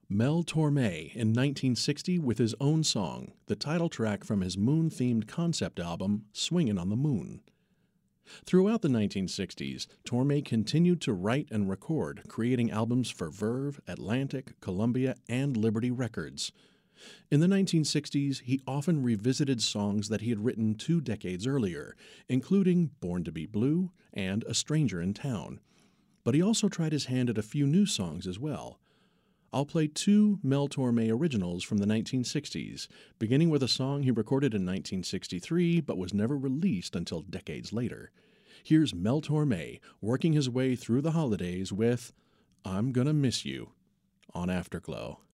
Mel Torme in 1960 with his own song, the title track from his moon-themed concept album, Swingin' on the Moon. Throughout the 1960s, Torme continued to write and record, creating albums for Verve, Atlantic, Columbia, and Liberty Records. In the 1960s, he often revisited songs that he had written 2 decades earlier, including Born to Be Blue and A Stranger in Town. But he also tried his hand at a few new songs as well. I'll play 2 Mel Torme originals from the 1960s, beginning with a song he recorded in 1963 but was never released until decades later. Here's Mel Torme working his way through the holidays with I'm Gonna Miss You on Afterglow.